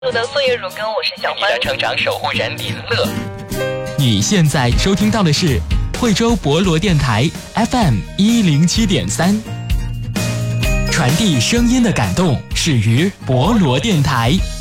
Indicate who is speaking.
Speaker 1: 的岁月如歌，我是小欢。
Speaker 2: 你的成长守护人林乐。
Speaker 3: 你现在收听到的是惠州博罗电台 FM107.3，传递声音的感动始于博罗电台。